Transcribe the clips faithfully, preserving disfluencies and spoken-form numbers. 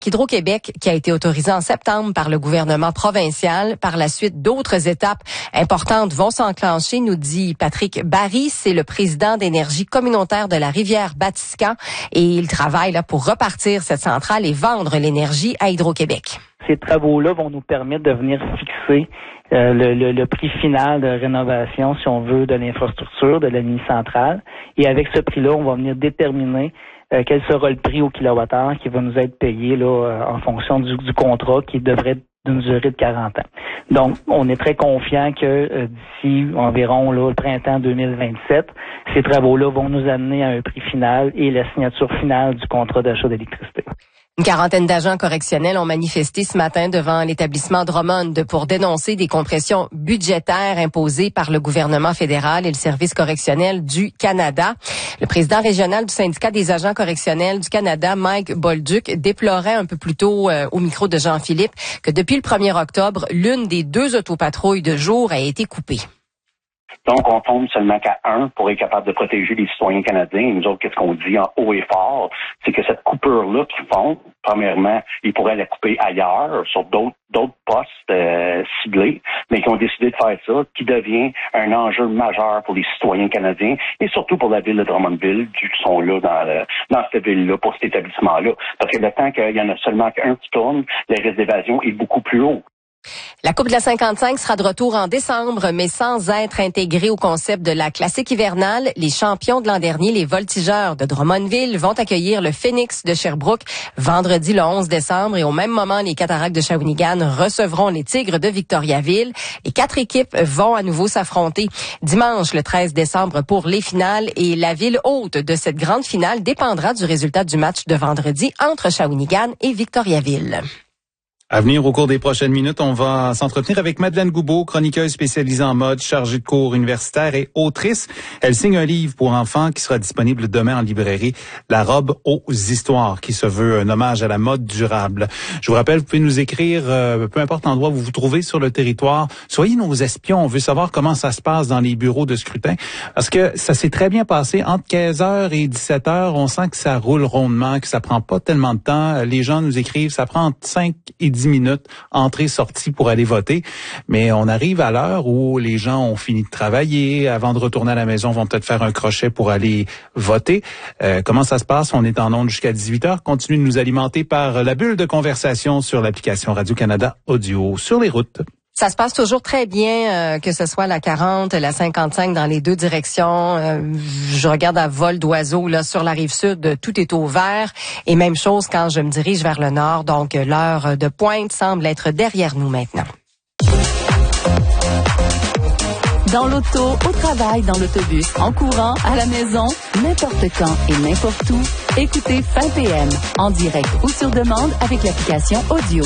Hydro-Québec qui a été autorisé en septembre par le gouvernement provincial. Par la suite, d'autres étapes importantes vont s'enclencher, nous dit Patrick Barry. C'est le président d'Énergie communautaire de la Rivière-Batiscan et il travaille là pour repartir cette centrale et vendre l'énergie à Hydro-Québec. Ces travaux-là vont nous permettre de venir fixer euh, le, le, le prix final de rénovation, si on veut, de l'infrastructure, de la mini-centrale. Et avec ce prix-là, on va venir déterminer euh, quel sera le prix au kilowattheure qui va nous être payé là euh, en fonction du, du contrat qui devrait être d'une durée de quarante ans. Donc, on est très confiant que euh, d'ici environ là, le printemps deux mille vingt-sept, ces travaux-là vont nous amener à un prix final et la signature finale du contrat d'achat d'électricité. Une quarantaine d'agents correctionnels ont manifesté ce matin devant l'établissement Drummond pour dénoncer des compressions budgétaires imposées par le gouvernement fédéral et le Service correctionnel du Canada. Le président régional du syndicat des agents correctionnels du Canada, Mike Bolduc, déplorait un peu plus tôt euh, au micro de Jean-Philippe que depuis le premier octobre, l'une des deux autopatrouilles de jour a été coupée. Donc, on tombe seulement qu'à un pour être capable de protéger les citoyens canadiens. Et nous autres, qu'est-ce qu'on dit en haut et fort? C'est que cette coupure-là qu'ils font, premièrement, ils pourraient la couper ailleurs, sur d'autres d'autres postes euh, ciblés, mais qui ont décidé de faire ça, qui devient un enjeu majeur pour les citoyens canadiens et surtout pour la ville de Drummondville, qui sont là dans, le, dans cette ville-là, pour cet établissement-là. Parce que le temps qu'il y en a seulement qu'un qui tourne, le risque d'évasion est beaucoup plus haut. La Coupe de la cinquante-cinq sera de retour en décembre, mais sans être intégrée au concept de la classique hivernale. Les champions de l'an dernier, les Voltigeurs de Drummondville, vont accueillir le Phoenix de Sherbrooke vendredi le onze décembre. Et au même moment, les Cataractes de Shawinigan recevront les Tigres de Victoriaville. Les quatre équipes vont à nouveau s'affronter dimanche le treize décembre pour les finales. Et la ville hôte de cette grande finale dépendra du résultat du match de vendredi entre Shawinigan et Victoriaville. À venir au cours des prochaines minutes, on va s'entretenir avec Madeleine Goubeau, chroniqueuse spécialisée en mode, chargée de cours universitaires et autrice. Elle signe un livre pour enfants qui sera disponible demain en librairie, La robe aux histoires, qui se veut un hommage à la mode durable. Je vous rappelle, vous pouvez nous écrire, euh, peu importe l'endroit où vous vous trouvez sur le territoire. Soyez nos espions. On veut savoir comment ça se passe dans les bureaux de scrutin. Parce que ça s'est très bien passé. Entre quinze heures et dix-sept heures, on sent que ça roule rondement, que ça prend pas tellement de temps. Les gens nous écrivent, ça prend entre cinq et dix minutes, entrée, sortie pour aller voter. Mais on arrive à l'heure où les gens ont fini de travailler, avant de retourner à la maison, vont peut-être faire un crochet pour aller voter. Euh, comment ça se passe? On est en ondes jusqu'à dix-huit heures. Continuez de nous alimenter par la bulle de conversation sur l'application Radio-Canada Audio sur les routes. Ça se passe toujours très bien, euh, que ce soit la quarante, la cinquante-cinq, dans les deux directions. Euh, je regarde à vol d'oiseau là sur la rive sud, tout est au vert. Et même chose quand je me dirige vers le nord. Donc l'heure de pointe semble être derrière nous maintenant. Dans l'auto, au travail, dans l'autobus, en courant, à la maison, n'importe quand et n'importe où, écoutez Fin P M en direct ou sur demande avec l'application Audio.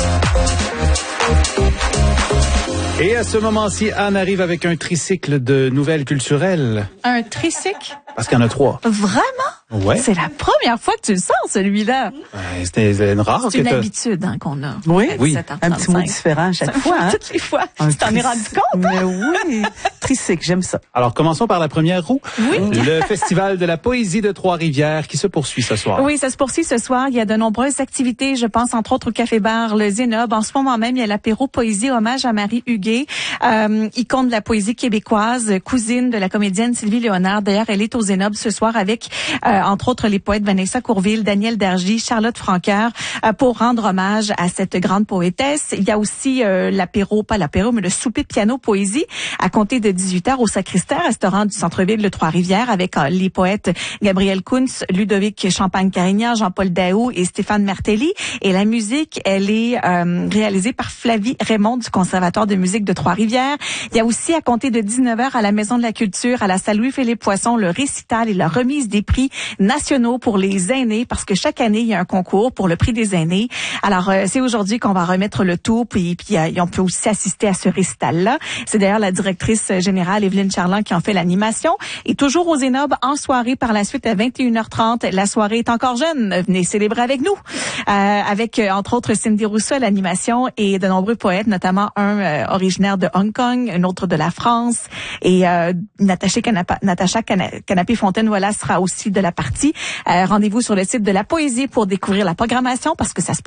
Et à ce moment-ci, Anne arrive avec un tricycle de nouvelles culturelles. Un tricycle? Parce qu'il y en a trois. Vraiment? Ouais. C'est la première fois que tu le sens, celui-là. Ouais, c'était une rare. C'est une que habitude hein, qu'on a. Oui, oui. Un petit mot différent à chaque fois. Hein? Toutes les fois. Un Tu t'en es rendu compte? Mais oui. Tricycle, j'aime ça. Alors, commençons par la première roue. Oui. Le Festival de la poésie de Trois-Rivières qui se poursuit ce soir. Oui, ça se poursuit ce soir. Il y a de nombreuses activités. Je pense entre autres au Café-Bar, le Zénob. En ce moment même, il y a l'apéro poésie hommage à Marie Huguet, euh, icône de la poésie québécoise, cousine de la comédienne Sylvie Léonard. D'ailleurs, elle est au Zénob ce soir avec, euh, entre autres, les poètes Vanessa Courville, Daniel Dargy, Charlotte Francoeur, euh, pour rendre hommage à cette grande poétesse. Il y a aussi euh, l'apéro, pas l'apéro, mais le souper piano poésie à compter de dix-huit heures au Sacristain, restaurant du centre-ville de Trois-Rivières, avec euh, les poètes Gabriel Kuntz, Ludovic Champagne-Carignan, Jean-Paul Daou et Stéphane Martelly. Et la musique, elle est euh, réalisée par Flavie Raymond du Conservatoire de musique de Trois-Rivières. Il y a aussi à compter de dix-neuf heures à la Maison de la Culture, à la salle Louis-Philippe Poisson, le récital et la remise des prix nationaux pour les aînés, parce que chaque année, il y a un concours pour le prix des aînés. Alors, euh, c'est aujourd'hui qu'on va remettre le tout, puis, puis euh, on peut aussi assister à ce récital-là. C'est d'ailleurs la directrice générale, Evelyne Charland, qui en fait l'animation. Et toujours au Zénob, en soirée, par la suite, à vingt et une heures trente, la soirée est encore jeune. Venez célébrer avec nous. Euh, avec, euh, entre autres, Cindy Rousseau à l'animation et de nombreux poètes, notamment un euh, originaire de Hong Kong, un autre de la France, et euh, Natacha Canapa, Natacha Cana, Canapé Happy Fontaine, voilà, sera aussi de la partie. Euh, rendez-vous sur le site de la Poésie pour découvrir la programmation parce que ça se